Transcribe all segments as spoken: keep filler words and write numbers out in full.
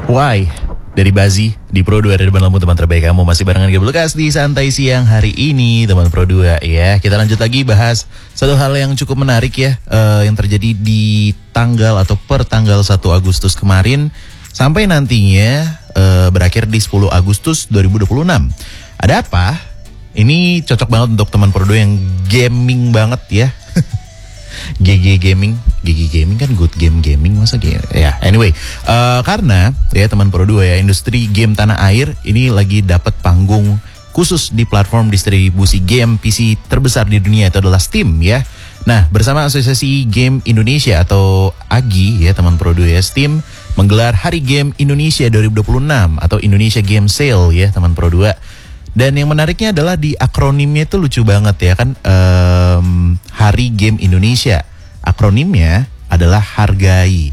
Why? Dari Bazi di Pro dua, dari depan lampu teman terbaik kamu. Masih barengan Gabriel Lukas di Santai Siang hari ini teman Pro dua ya. Kita lanjut lagi bahas satu hal yang cukup menarik ya, uh, yang terjadi di tanggal atau per tanggal satu Agustus kemarin sampai nantinya uh, berakhir di sepuluh Agustus dua ribu dua puluh enam. Ada apa? Ini cocok banget untuk teman Pro dua yang gaming banget ya. G G Gaming, G G Gaming kan good game gaming masa game ya. Anyway, uh, karena ya teman Pro dua ya, industri game tanah air ini lagi dapat panggung khusus di platform distribusi game P C terbesar di dunia, itu adalah Steam ya. Nah, bersama Asosiasi Game Indonesia atau A G I ya teman Pro dua ya, Steam menggelar Hari Game Indonesia dua ribu dua puluh enam atau Indonesia Game Sale ya teman Pro dua. Dan yang menariknya adalah di akronimnya itu lucu banget ya kan, um, Hari Game Indonesia. Akronimnya adalah Hargai.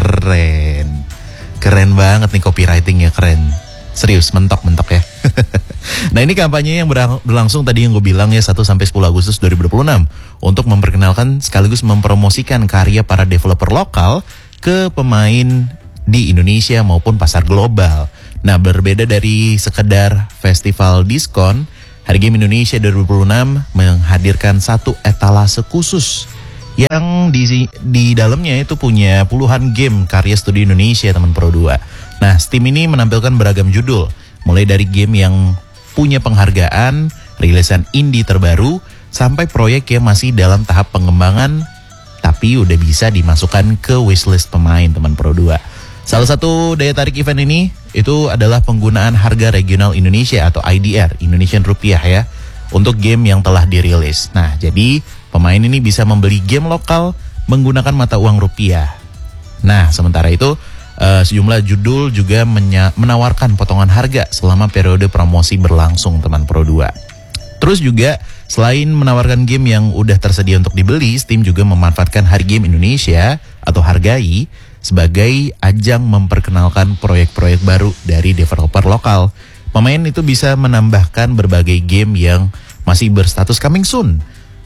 Keren. Keren banget nih copywritingnya, keren. Serius, mentok-mentok ya. Nah, ini kampanye yang berlangsung tadi yang gue bilang ya, satu sampai sepuluh Agustus dua ribu dua puluh enam. Untuk memperkenalkan sekaligus mempromosikan karya para developer lokal ke pemain di Indonesia maupun pasar global. Nah, berbeda dari sekedar festival diskon, Hari Game Indonesia dua ribu dua puluh enam menghadirkan satu etalase khusus yang di di dalamnya itu punya puluhan game karya studio Indonesia teman Pro dua. Nah, Steam ini menampilkan beragam judul, mulai dari game yang punya penghargaan, rilisan indie terbaru, sampai proyek yang masih dalam tahap pengembangan tapi udah bisa dimasukkan ke wishlist pemain teman Pro dua. Salah satu daya tarik event ini itu adalah penggunaan harga regional Indonesia atau I D R, Indonesian Rupiah ya, untuk game yang telah dirilis. Nah, jadi pemain ini bisa membeli game lokal menggunakan mata uang rupiah. Nah, sementara itu uh, sejumlah judul juga menya- menawarkan potongan harga selama periode promosi berlangsung teman Pro dua. Terus juga selain menawarkan game yang udah tersedia untuk dibeli, Steam juga memanfaatkan Hari Game Indonesia atau Hargai sebagai ajang memperkenalkan proyek-proyek baru dari developer lokal. Pemain itu bisa menambahkan berbagai game yang masih berstatus coming soon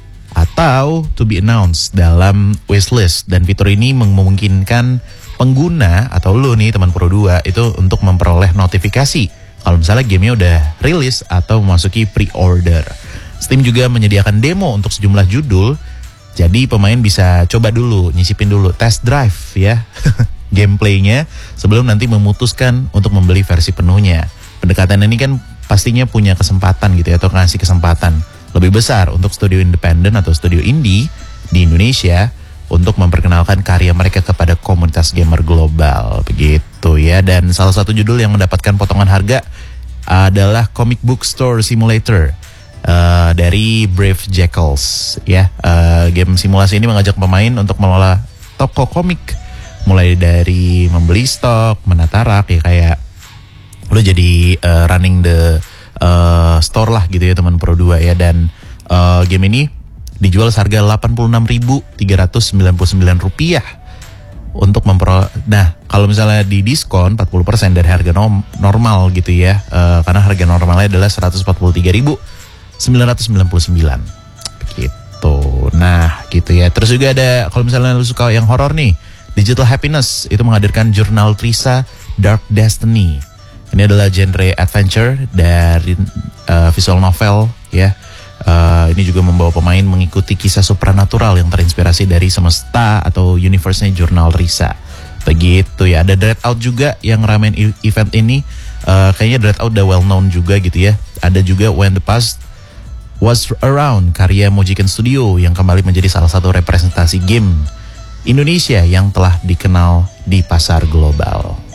atau to be announced dalam wishlist, dan fitur ini memungkinkan pengguna atau lo nih teman Pro dua itu untuk memperoleh notifikasi kalau misalnya gamenya udah rilis atau memasuki pre-order. Steam juga menyediakan demo untuk sejumlah judul. Jadi pemain bisa coba dulu, nyisipin dulu, test drive ya gameplaynya sebelum nanti memutuskan untuk membeli versi penuhnya. Pendekatan ini kan pastinya punya kesempatan gitu ya, atau ngasih kesempatan lebih besar untuk studio independen atau studio indie di Indonesia untuk memperkenalkan karya mereka kepada komunitas gamer global begitu ya. Dan salah satu judul yang mendapatkan potongan harga adalah Comic Book Store Simulator. Uh, dari Brave Jackals ya, uh, game simulasi ini mengajak pemain untuk mengelola toko komik, mulai dari membeli stok, menata rak ya, kayak lo jadi uh, running the uh, store lah gitu ya teman Pro dua ya. Dan uh, game ini dijual seharga delapan puluh enam ribu tiga ratus sembilan puluh sembilan rupiah untuk mempro. Nah, kalau misalnya di diskon empat puluh persen dari harga nom- normal gitu ya, uh, karena harga normalnya adalah seratus empat puluh tiga ribu sembilan ratus sembilan puluh sembilan gitu. Nah gitu ya. Terus juga ada, kalau misalnya lu suka yang horor nih, Digital Happiness itu menghadirkan jurnal Trisa Dark Destiny. Ini adalah genre adventure dari uh, visual novel ya. Uh, ini juga membawa pemain mengikuti kisah supranatural yang terinspirasi dari semesta atau universe-nya jurnal Trisa begitu ya. Ada Dreadout juga yang ramen event ini. uh, Kayaknya Dreadout udah well known juga gitu ya. Ada juga When the Past Was Around karya Mojiken Studio yang kembali menjadi salah satu representasi game Indonesia yang telah dikenal di pasar global.